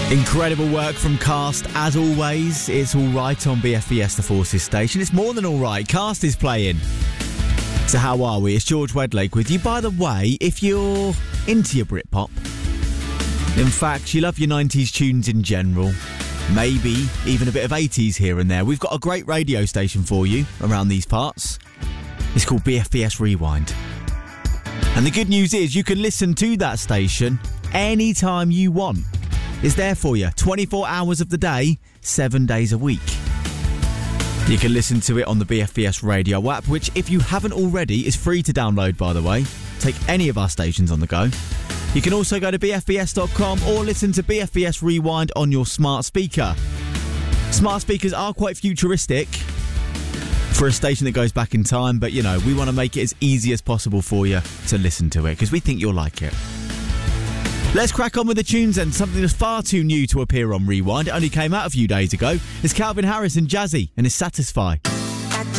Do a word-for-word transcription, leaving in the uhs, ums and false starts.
Incredible work from Cast, as always. It's all right on B F B S, the Forces station. It's more than all right. Cast is playing. So how are we? It's George Wedlake with you. By the way, if you're into your Britpop, in fact, you love your nineties tunes in general, maybe even a bit of eighties here and there, we've got a great radio station for you around these parts. It's called B F B S Rewind. And the good news is you can listen to that station anytime you want. It's there for you, twenty-four hours of the day, seven days a week. You can listen to it on the B F B S radio app, which, if you haven't already, is free to download, by the way. Take any of our stations on the go. You can also go to b f b s dot com or listen to B F B S Rewind on your smart speaker. Smart speakers are quite futuristic for a station that goes back in time, but, you know, we want to make it as easy as possible for you to listen to it, because we think you'll like it. Let's crack on with the tunes then. Something that's far too new to appear on Rewind. It only came out a few days ago. It's Calvin Harris and Jazzy and it's Satisfy.